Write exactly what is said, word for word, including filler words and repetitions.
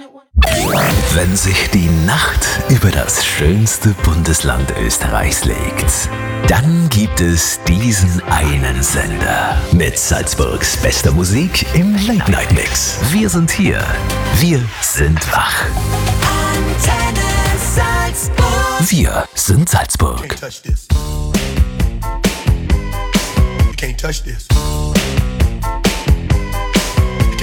Wenn sich die Nacht über das schönste Bundesland Österreichs legt, dann gibt es diesen einen Sender mit Salzburgs bester Musik im Late-Night-Mix. Wir sind hier. Wir sind wach. Antenne Salzburg. Wir sind Salzburg. You can't touch this. You can't touch this.